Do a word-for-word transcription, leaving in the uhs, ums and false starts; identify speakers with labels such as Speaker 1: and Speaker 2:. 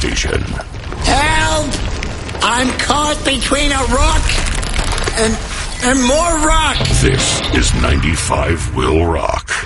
Speaker 1: station.
Speaker 2: Help! I'm caught between a rock and, and more rock.
Speaker 1: This is ninety-five Will Rock.